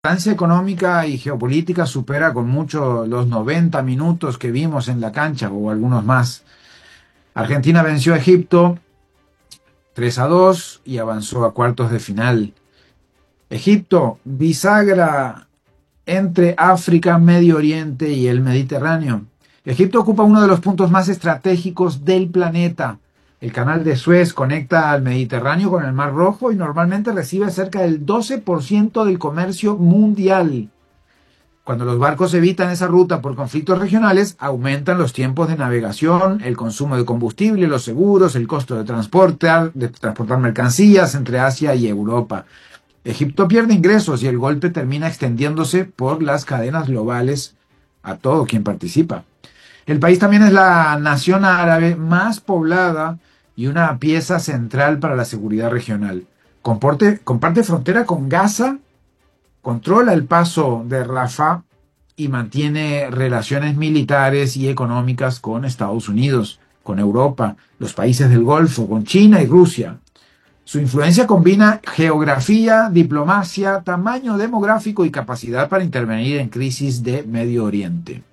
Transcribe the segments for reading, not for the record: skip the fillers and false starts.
Importancia económica y geopolítica supera con mucho los 90 minutos que vimos en la cancha o algunos más. Argentina venció a Egipto 3-2 y avanzó a cuartos de final. Egipto, bisagra entre África, Medio Oriente y el Mediterráneo. Egipto ocupa uno de los puntos más estratégicos del planeta. El canal de Suez conecta al Mediterráneo con el Mar Rojo y normalmente recibe cerca del 12% del comercio mundial. Cuando los barcos evitan esa ruta por conflictos regionales, aumentan los tiempos de navegación, el consumo de combustible, los seguros, el costo de transportar mercancías entre Asia y Europa. Egipto pierde ingresos y el golpe termina extendiéndose por las cadenas globales a todo quien participa. El país también es la nación árabe más poblada y una pieza central para la seguridad regional. Comparte frontera con Gaza, controla el paso de Rafah y mantiene relaciones militares y económicas con Estados Unidos, con Europa, los países del Golfo, con China y Rusia. Su influencia combina geografía, diplomacia, tamaño demográfico y capacidad para intervenir en crisis de Medio Oriente.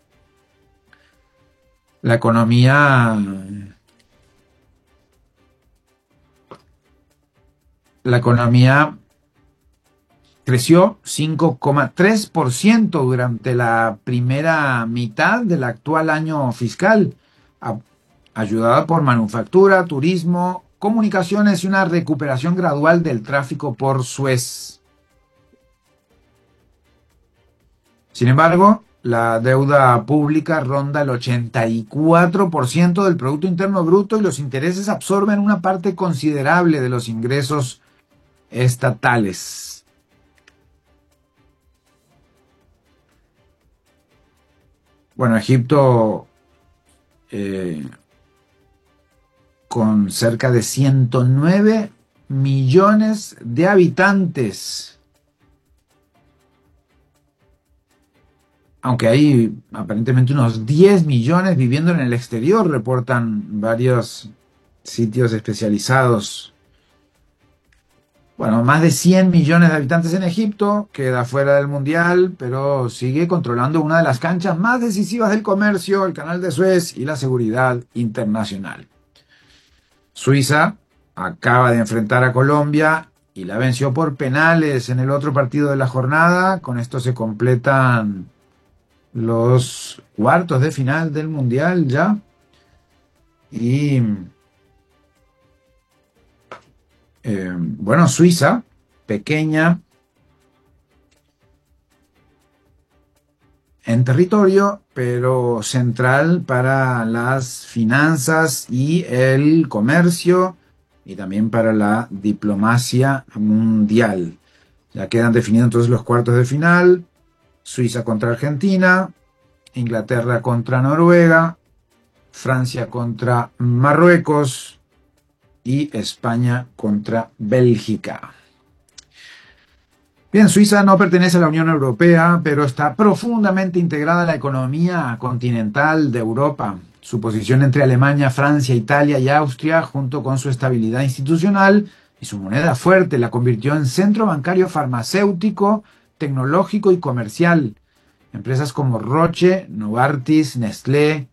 La economía, la economía creció 5,3% durante la primera mitad del actual año fiscal, ayudada por manufactura, turismo, comunicaciones y una recuperación gradual del tráfico por Suez. Sin embargo, la deuda pública ronda el 84% del Producto Interno Bruto y los intereses absorben una parte considerable de los ingresos estatales. Bueno, Egipto, con cerca de 109 millones de habitantes, aunque hay aparentemente unos 10 millones viviendo en el exterior, reportan varios sitios especializados. Bueno, más de 100 millones de habitantes en Egipto, queda fuera del Mundial, pero sigue controlando una de las canchas más decisivas del comercio, el Canal de Suez y la seguridad internacional. Suiza acaba de enfrentar a Colombia y la venció por penales en el otro partido de la jornada. Con esto se completan los cuartos de final del Mundial ya. Y bueno, Suiza, pequeña en territorio, pero central para las finanzas y el comercio y también para la diplomacia mundial. Ya quedan definidos entonces los cuartos de final: Suiza contra Argentina, Inglaterra contra Noruega, Francia contra Marruecos y España contra Bélgica. Bien, Suiza no pertenece a la Unión Europea, pero está profundamente integrada en la economía continental de Europa. Su posición entre Alemania, Francia, Italia y Austria, junto con su estabilidad institucional y su moneda fuerte, la convirtió en centro bancario, farmacéutico, tecnológico y comercial. Empresas como Roche, Novartis, Nestlé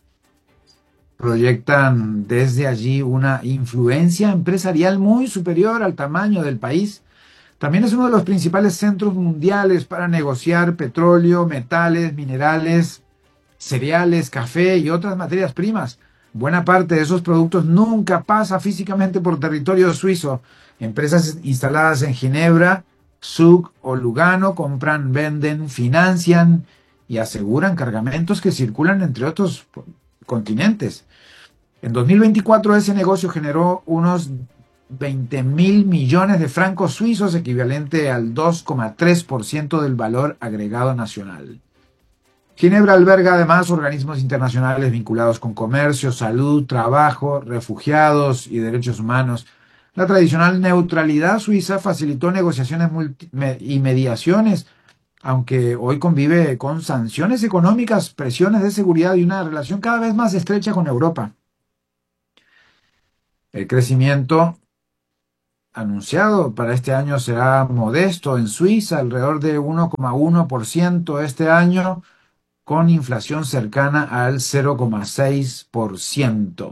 proyectan desde allí una influencia empresarial muy superior al tamaño del país. También es uno de los principales centros mundiales para negociar petróleo, metales, minerales, cereales, café y otras materias primas. Buena parte de esos productos nunca pasa físicamente por territorio suizo. Empresas instaladas en Ginebra, Zug o Lugano compran, venden, financian y aseguran cargamentos que circulan entre otros continentes. En 2024 ese negocio generó unos 20.000 millones de francos suizos, equivalente al 2,3% del valor agregado nacional. Ginebra alberga además organismos internacionales vinculados con comercio, salud, trabajo, refugiados y derechos humanos. La tradicional neutralidad suiza facilitó negociaciones y mediaciones, aunque hoy convive con sanciones económicas, presiones de seguridad y una relación cada vez más estrecha con Europa. El crecimiento anunciado para este año será modesto en Suiza, alrededor de 1,1% este año, con inflación cercana al 0,6%.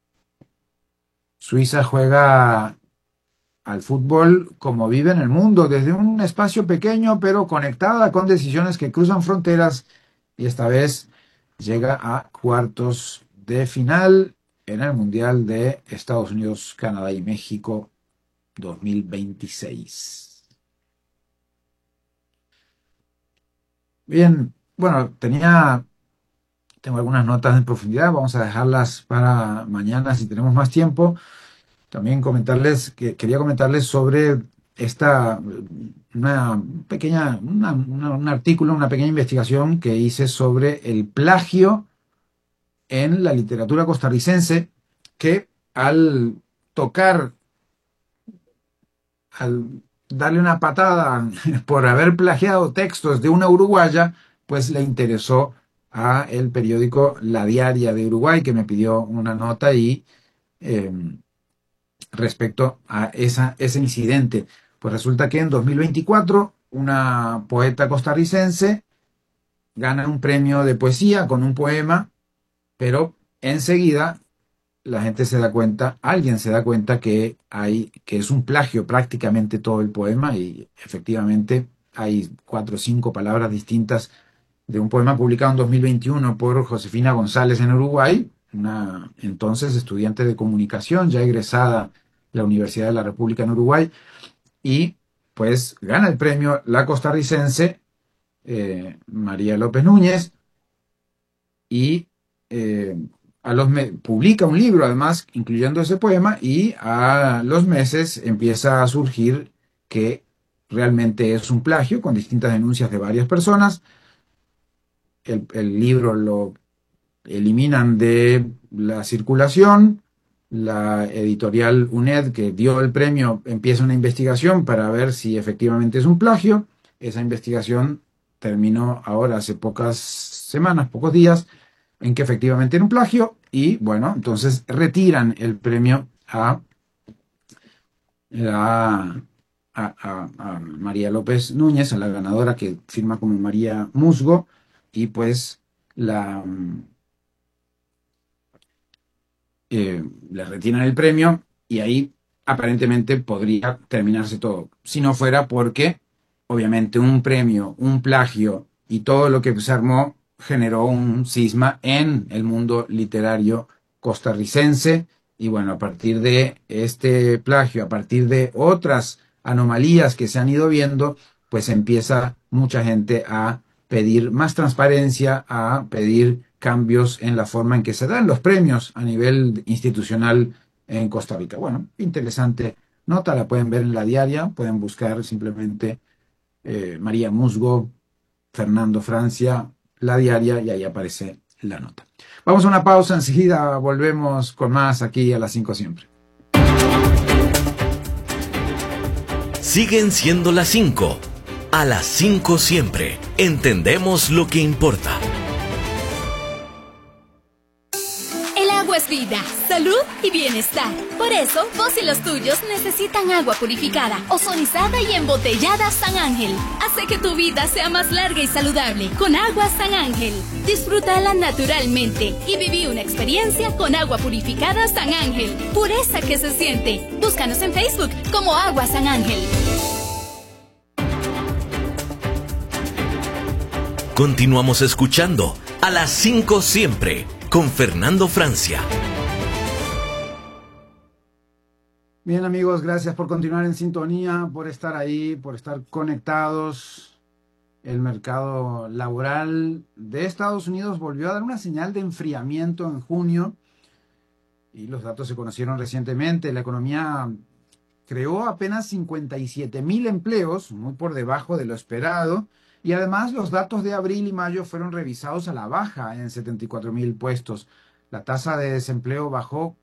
Suiza juega al fútbol como vive en el mundo, desde un espacio pequeño pero conectada con decisiones que cruzan fronteras, y esta vez llega a cuartos de final en el Mundial de Estados Unidos, Canadá y México 2026. Bien, bueno, tengo algunas notas en profundidad, vamos a dejarlas para mañana si tenemos más tiempo. También quería comentarles sobre una pequeña, un artículo, una pequeña investigación que hice sobre el plagio en la literatura costarricense, que al tocar, al darle una patada por haber plagiado textos de una uruguaya, pues le interesó a el periódico La Diaria de Uruguay, que me pidió una nota y respecto a ese incidente. Pues resulta que en 2024 una poeta costarricense gana un premio de poesía con un poema, pero enseguida la gente se da cuenta, alguien se da cuenta que es un plagio prácticamente todo el poema, y efectivamente hay 4 o 5 palabras distintas de un poema publicado en 2021 por Josefina González en Uruguay, una entonces estudiante de comunicación ya egresada de la Universidad de la República en Uruguay, y pues gana el premio la costarricense María López Núñez, y publica un libro además incluyendo ese poema, y a los meses empieza a surgir que realmente es un plagio con distintas denuncias de varias personas. El libro lo eliminan de la circulación. La editorial UNED, que dio el premio, empieza una investigación para ver si efectivamente es un plagio. Esa investigación terminó ahora hace pocas semanas, pocos días, en que efectivamente era un plagio, y bueno, entonces retiran el premio a María López Núñez, a la ganadora, que firma como María Musgo, y pues le retiran el premio, y ahí aparentemente podría terminarse todo. Si no fuera porque, obviamente, un premio, un plagio y todo lo que se armó generó un cisma en el mundo literario costarricense. Y bueno, a partir de este plagio, a partir de otras anomalías que se han ido viendo, pues empieza mucha gente a pedir más transparencia, a pedir cambios en la forma en que se dan los premios a nivel institucional en Costa Rica. Bueno, interesante nota, la pueden ver en La Diaria, pueden buscar simplemente María Musgo, Fernando Francia, La Diaria, y ahí aparece la nota. Vamos a una pausa, enseguida volvemos con más aquí a las 5 siempre. Siguen siendo las 5. A las 5 siempre. Entendemos lo que importa. Agua es vida, salud y bienestar. Por eso, vos y los tuyos necesitan agua purificada, ozonizada y embotellada San Ángel. Hace que tu vida sea más larga y saludable con agua San Ángel. Disfrútala naturalmente y viví una experiencia con agua purificada San Ángel. Pureza que se siente. Búscanos en Facebook como Agua San Ángel. Continuamos escuchando a las 5 siempre con Fernando Francia. Bien, amigos, gracias por continuar en sintonía, por estar ahí, por estar conectados. El mercado laboral de Estados Unidos volvió a dar una señal de enfriamiento en junio, y los datos se conocieron recientemente. La economía creó apenas 57,000 empleos, muy por debajo de lo esperado. Y además los datos de abril y mayo fueron revisados a la baja en 74,000 puestos. La tasa de desempleo bajó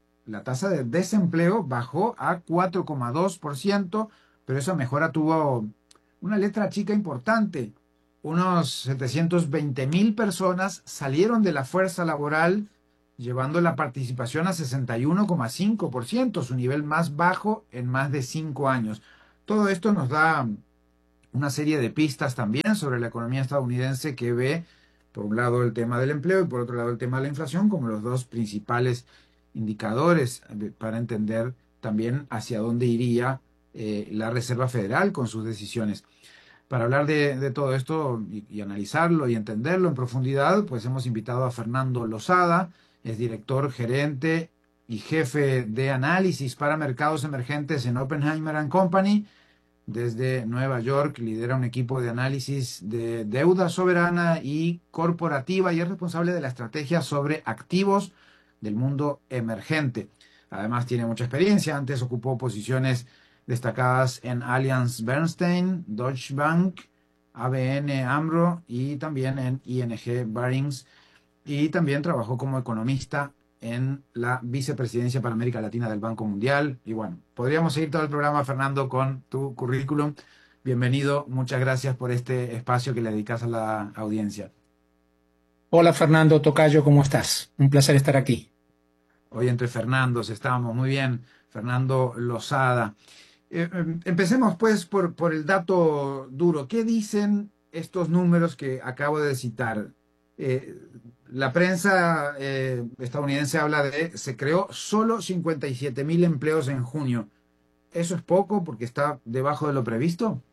a 4,2%, pero esa mejora tuvo una letra chica importante. Unos 720,000 personas salieron de la fuerza laboral, llevando la participación a 61,5%, su nivel más bajo en más de 5 años. Todo esto nos da una serie de pistas también sobre la economía estadounidense, que ve, por un lado, el tema del empleo y por otro lado el tema de la inflación como los dos principales indicadores para entender también hacia dónde iría la Reserva Federal con sus decisiones. Para hablar de todo esto y analizarlo y entenderlo en profundidad, pues hemos invitado a Fernando Losada, es director gerente y jefe de análisis para mercados emergentes en Oppenheimer & Company. Desde Nueva York lidera un equipo de análisis de deuda soberana y corporativa y es responsable de la estrategia sobre activos del mundo emergente. Además tiene mucha experiencia, antes ocupó posiciones destacadas en Allianz Bernstein, Deutsche Bank, ABN AMRO y también en ING Barings, y también trabajó como economista en la vicepresidencia para América Latina del Banco Mundial. Y bueno, podríamos seguir todo el programa, Fernando, con tu currículum. Bienvenido, muchas gracias por este espacio que le dedicas a la audiencia. Hola Fernando Tocayo, ¿cómo estás? Un placer estar aquí. Hoy entre Fernandos estamos, muy bien. Fernando Losada. Empecemos pues por el dato duro. ¿Qué dicen estos números que acabo de citar? La prensa estadounidense habla de se creó solo 57.000 empleos en junio. ¿Eso es poco porque está debajo de lo previsto?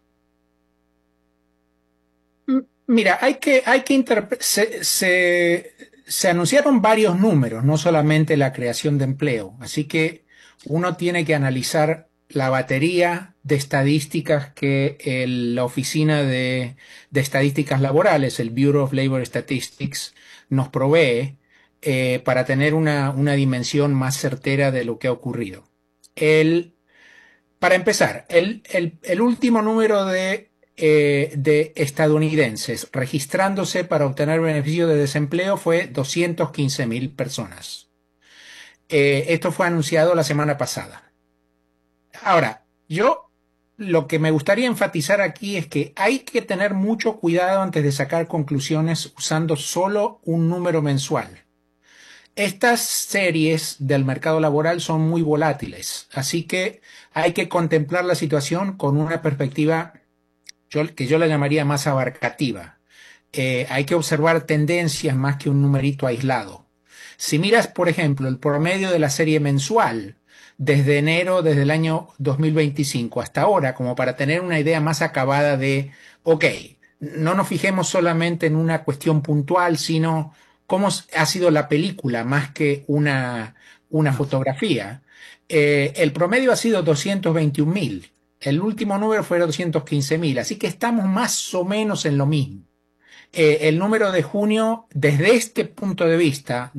Mira, se anunciaron varios números, no solamente la creación de empleo. Así que uno tiene que analizar la batería de estadísticas que la Oficina de Estadísticas Laborales, el Bureau of Labor Statistics, nos provee para tener una dimensión más certera de lo que ha ocurrido. Para empezar, el último número de estadounidenses registrándose para obtener beneficio de desempleo fue 215.000 personas. Esto fue anunciado la semana pasada. Ahora, lo que me gustaría enfatizar aquí es que hay que tener mucho cuidado antes de sacar conclusiones usando solo un número mensual. Estas series del mercado laboral son muy volátiles, así que hay que contemplar la situación con una perspectiva que yo la llamaría más abarcativa. Hay que observar tendencias más que un numerito aislado. Si miras, por ejemplo, el promedio de la serie mensual, desde enero, desde el año 2025 hasta ahora, como para tener una idea más acabada de, ok, no nos fijemos solamente en una cuestión puntual, sino cómo ha sido la película más que una fotografía. El promedio ha sido 221.000. El último número fue 215.000, así que estamos más o menos en lo mismo. El número de junio, desde este punto de vista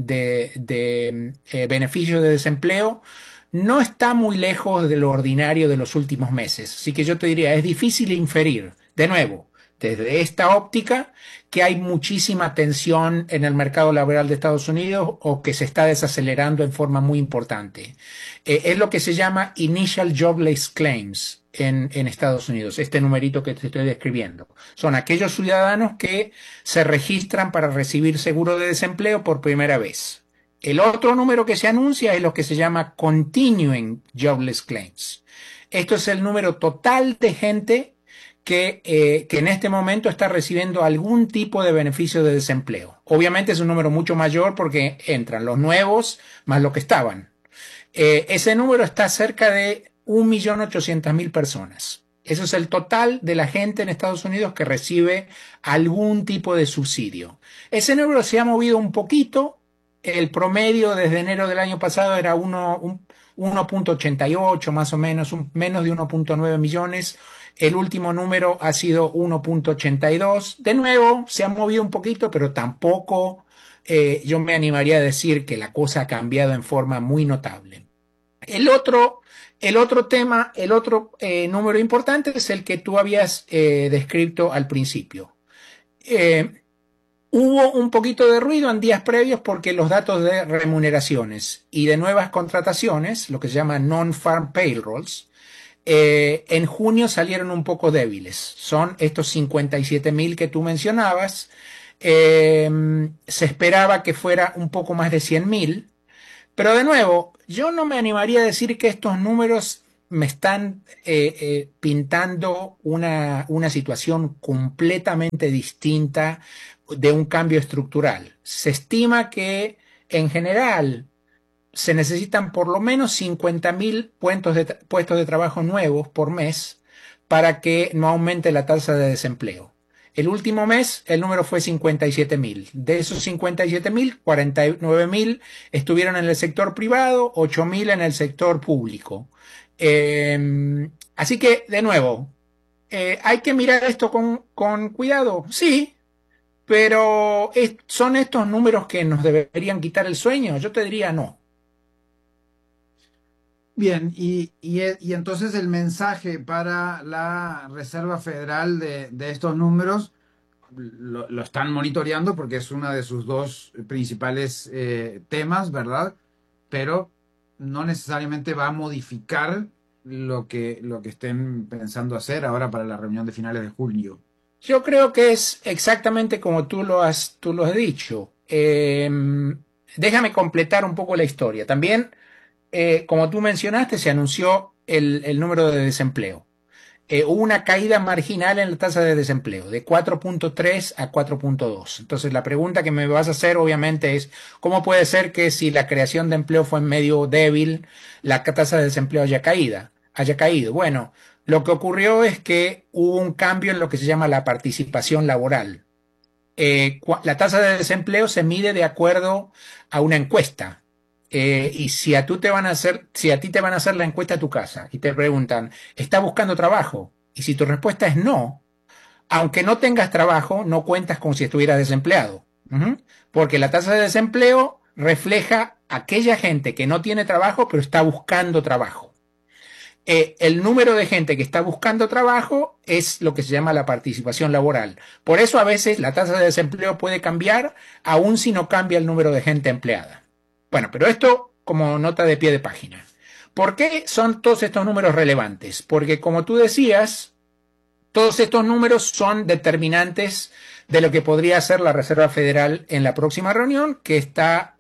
de beneficio de desempleo, no está muy lejos de lo ordinario de los últimos meses. Así que yo te diría, es difícil inferir, de nuevo, desde esta óptica, que hay muchísima tensión en el mercado laboral de Estados Unidos o que se está desacelerando en forma muy importante. Es lo que se llama Initial Jobless Claims en Estados Unidos, este numerito que te estoy describiendo. Son aquellos ciudadanos que se registran para recibir seguro de desempleo por primera vez. El otro número que se anuncia es lo que se llama Continuing Jobless Claims. Esto es el número total de gente que en este momento está recibiendo algún tipo de beneficio de desempleo. Obviamente es un número mucho mayor porque entran los nuevos más los que estaban. Ese número está cerca de 1.800.000 personas. Eso es el total de la gente en Estados Unidos que recibe algún tipo de subsidio. Ese número se ha movido un poquito. El promedio desde enero del año pasado era 1.88 más o menos, menos de 1.9 millones. El último número ha sido 1.82. De nuevo, se ha movido un poquito, pero tampoco yo me animaría a decir que la cosa ha cambiado en forma muy notable. El otro número importante es el que tú habías descrito al principio. Hubo un poquito de ruido en días previos porque los datos de remuneraciones y de nuevas contrataciones, lo que se llama non-farm payrolls, en junio salieron un poco débiles. Son estos 57.000 que tú mencionabas. Se esperaba que fuera un poco más de 100.000, pero de nuevo, yo no me animaría a decir que estos números me están pintando una situación completamente distinta de un cambio estructural. Se estima que en general se necesitan por lo menos 50.000 puestos de trabajo nuevos por mes para que no aumente la tasa de desempleo. El último mes el número fue 57.000. De esos 57.000, 49.000 estuvieron en el sector privado, 8.000 en el sector público. Así que, de nuevo, ¿hay que mirar esto con cuidado? Sí, pero ¿son estos números que nos deberían quitar el sueño? Yo te diría no. Bien, y entonces el mensaje para la Reserva Federal de estos números lo están monitoreando porque es uno de sus dos principales temas, pero no necesariamente va a modificar lo que estén pensando hacer ahora para la reunión de finales de julio. Yo creo que es exactamente como tú lo has dicho. Déjame completar un poco la historia. También, como tú mencionaste, se anunció el número de desempleo. Hubo una caída marginal en la tasa de desempleo, de 4.3 a 4.2. Entonces, la pregunta que me vas a hacer, obviamente, es ¿cómo puede ser que si la creación de empleo fue medio débil, la tasa de desempleo haya caído? Bueno, lo que ocurrió es que hubo un cambio en lo que se llama la participación laboral. La tasa de desempleo se mide de acuerdo a una encuesta. Y si a ti te van a hacer la encuesta a tu casa y te preguntan, ¿estás buscando trabajo? Y si tu respuesta es no, aunque no tengas trabajo, no cuentas como si estuvieras desempleado. Porque la tasa de desempleo refleja aquella gente que no tiene trabajo pero está buscando trabajo. El número de gente que está buscando trabajo es lo que se llama la participación laboral. Por eso a veces la tasa de desempleo puede cambiar aun si no cambia el número de gente empleada. Bueno, pero esto como nota de pie de página. ¿Por qué son todos estos números relevantes? Porque, como tú decías, todos estos números son determinantes de lo que podría hacer la Reserva Federal en la próxima reunión, que está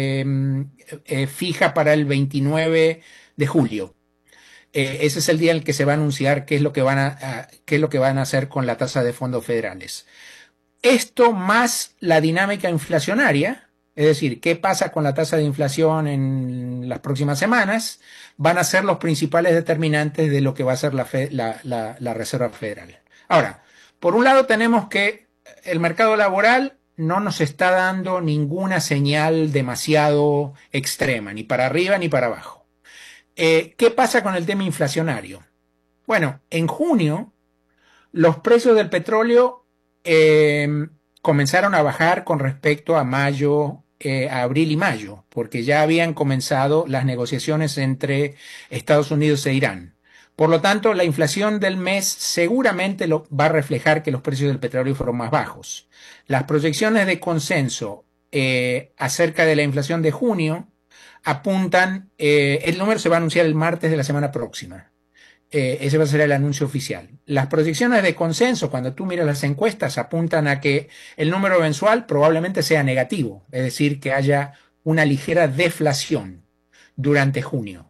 fija para el 29 de julio. Ese es el día en el que se va a anunciar qué es lo que van a hacer con la tasa de fondos federales. Esto más la dinámica inflacionaria, es decir, qué pasa con la tasa de inflación en las próximas semanas, van a ser los principales determinantes de lo que va a hacer la Reserva Federal. Ahora, por un lado tenemos que el mercado laboral no nos está dando ninguna señal demasiado extrema, ni para arriba ni para abajo. ¿Qué pasa con el tema inflacionario? Bueno, en junio los precios del petróleo comenzaron a bajar con respecto a abril y mayo, porque ya habían comenzado las negociaciones entre Estados Unidos e Irán. Por lo tanto, la inflación del mes seguramente va a reflejar que los precios del petróleo fueron más bajos. Las proyecciones de consenso acerca de la inflación de junio apuntan, el número se va a anunciar el martes de la semana próxima. Ese va a ser el anuncio oficial. Las proyecciones de consenso, cuando tú miras las encuestas, apuntan a que el número mensual probablemente sea negativo, es decir, que haya una ligera deflación durante junio,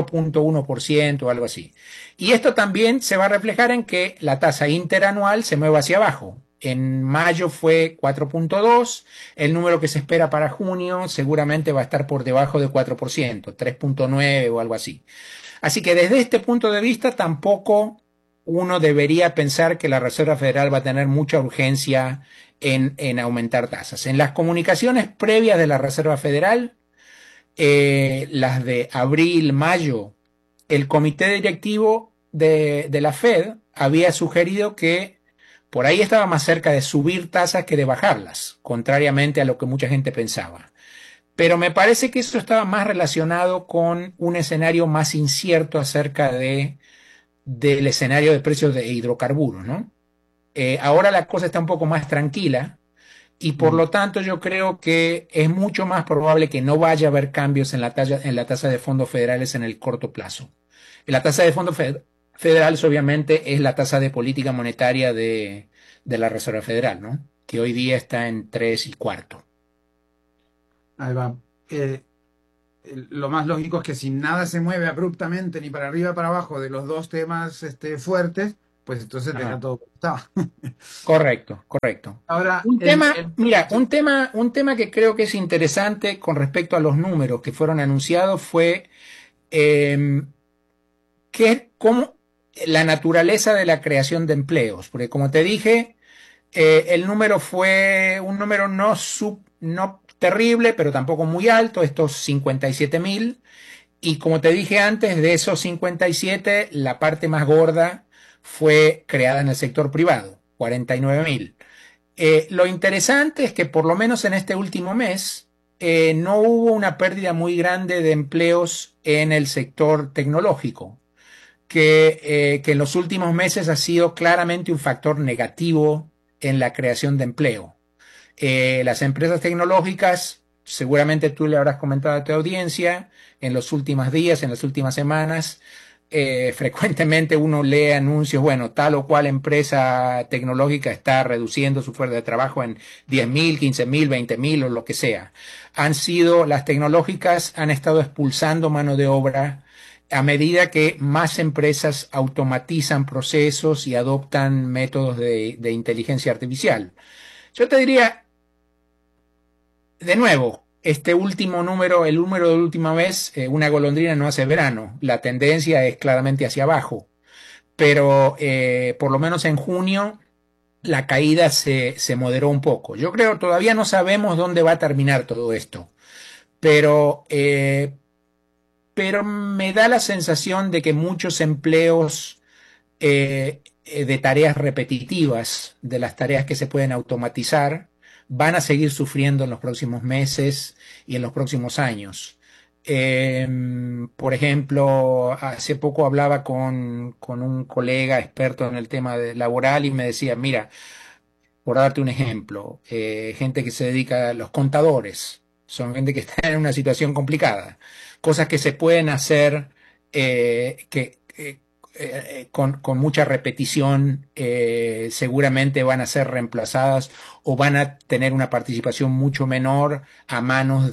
0.1% o algo así. Y esto también se va a reflejar en que la tasa interanual se mueva hacia abajo. En mayo fue 4.2, el número que se espera para junio seguramente va a estar por debajo de 4%, 3.9 o algo así. Así que desde este punto de vista tampoco uno debería pensar que la Reserva Federal va a tener mucha urgencia en aumentar tasas. En las comunicaciones previas de la Reserva Federal, las de abril, mayo, el comité directivo de la Fed había sugerido que por ahí estaba más cerca de subir tasas que de bajarlas, contrariamente a lo que mucha gente pensaba. Pero me parece que eso estaba más relacionado con un escenario más incierto acerca del escenario de precios de hidrocarburos, ¿no? Ahora la cosa está un poco más tranquila y por lo tanto yo creo que es mucho más probable que no vaya a haber cambios en la tasa de fondos federales en el corto plazo. La tasa de fondos federales obviamente es la tasa de política monetaria de la Reserva Federal, ¿no? que hoy día está en 3,25. Ahí va. Lo más lógico es que si nada se mueve abruptamente ni para arriba ni para abajo de los dos temas fuertes, pues entonces deja Ajá. todo como está. Correcto, correcto. Ahora, Un tema, mira, un tema que creo que es interesante con respecto a los números que fueron anunciados fue eh, cómo la naturaleza de la creación de empleos. Porque como te dije, el número fue un número no terrible, pero tampoco muy alto, estos 57.000. Y como te dije antes, de esos 57, la parte más gorda fue creada en el sector privado, 49.000. Lo interesante es que por lo menos en este último mes no hubo una pérdida muy grande de empleos en el sector tecnológico, que en los últimos meses ha sido claramente un factor negativo en la creación de empleo. Las empresas tecnológicas, seguramente tú le habrás comentado a tu audiencia, en los últimos días, en las últimas semanas, frecuentemente uno lee anuncios, bueno, tal o cual empresa tecnológica está reduciendo su fuerza de trabajo en 10.000, 15.000, 20.000 o lo que sea. Las tecnológicas han estado expulsando mano de obra a medida que más empresas automatizan procesos y adoptan métodos de inteligencia artificial. Yo te diría, de nuevo, este último número, el número de la última vez, una golondrina no hace verano. La tendencia es claramente hacia abajo. Pero por lo menos en junio la caída se moderó un poco. Yo creo todavía no sabemos dónde va a terminar todo esto. Pero, pero me da la sensación de que muchos empleos de tareas repetitivas, de las tareas que se pueden automatizar, van a seguir sufriendo en los próximos meses y en los próximos años. Por ejemplo, hace poco hablaba con un colega experto en el tema laboral y me decía, mira, por darte un ejemplo, gente que se dedica a los contadores, son gente que está en una situación complicada, cosas que se pueden hacer con mucha repetición, seguramente van a ser reemplazadas o van a tener una participación mucho menor a manos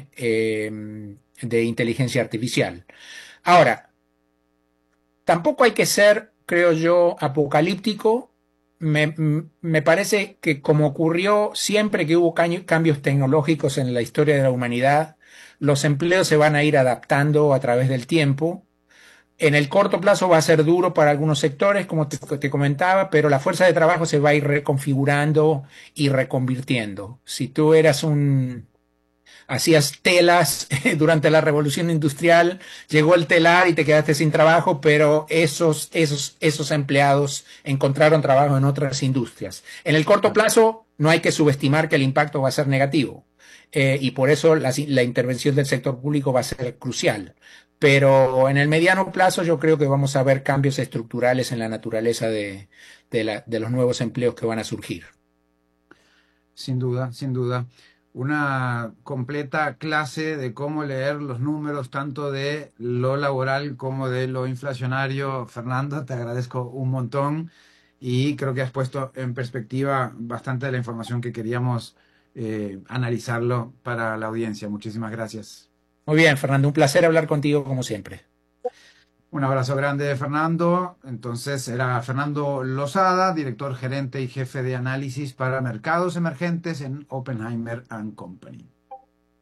de inteligencia artificial. Ahora, tampoco hay que ser, creo yo, apocalíptico. Me parece que como ocurrió siempre que hubo cambios tecnológicos en la historia de la humanidad, los empleos se van a ir adaptando a través del tiempo. En el corto plazo va a ser duro para algunos sectores, como te comentaba, pero la fuerza de trabajo se va a ir reconfigurando y reconvirtiendo. Si tú hacías telas durante la revolución industrial, llegó el telar y te quedaste sin trabajo, pero esos empleados encontraron trabajo en otras industrias. En el corto plazo no hay que subestimar que el impacto va a ser negativo, y por eso la intervención del sector público va a ser crucial. Pero en el mediano plazo yo creo que vamos a ver cambios estructurales en la naturaleza de los nuevos empleos que van a surgir. Sin duda, sin duda. Una completa clase de cómo leer los números tanto de lo laboral como de lo inflacionario. Fernando, te agradezco un montón y creo que has puesto en perspectiva bastante de la información que queríamos analizarlo para la audiencia. Muchísimas gracias. Muy bien, Fernando, un placer hablar contigo como siempre. Un abrazo grande, Fernando. Entonces era Fernando Losada, director gerente y jefe de análisis para mercados emergentes en Oppenheimer & Company.